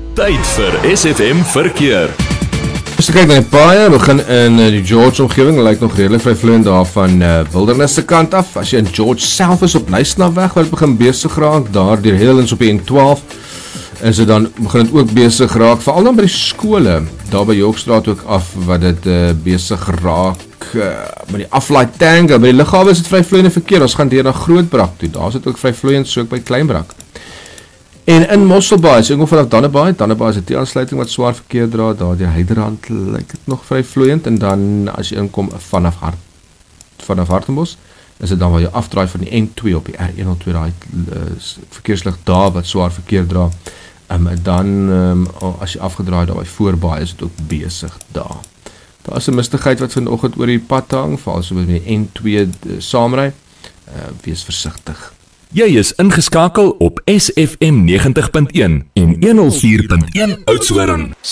Tyd vir SFM verkeer. As jy kyk na die paaie, begin in die George omgewing, lyk nog redelijk vryvloeiend daar van Wilderness se kant af. As jy in George self is op Nysnaweg, waar het begin besig raak, daar deur Hedlands op die N12, en so dan begin het ook besig raak, veral dan by die skole, daar by Yorkstraat ook af, wat dit besig raak, met die aflaai tanke, by die lughawe is het vryvloeiende verkeer, ons gaan deur na Grootbrak toe, daar is het ook vryvloeiend, so ook by Kleinbrak. En in Mosselbaai, so ek kom vanaf Dannebaai is 'n T-aansluiting wat swaar verkeer dra, daar die Heiderrand lyk het nog vryvloeiend, en dan as jy inkom vanaf Hartenbos, is dit dan waar jy afdraai van die N2 op die R102, daai verkeerslig daar wat swaar verkeer dra, dan as jy afgedraai daar by Voorbaai, is dit ook besig daar. Daar is 'n mistigheid wat vanoggend oor die pad hang, veral so met die N2 saamry, wees versigtig. Jy is ingeskakel op SFM 90.1 en 104.1 Oudtshoorn.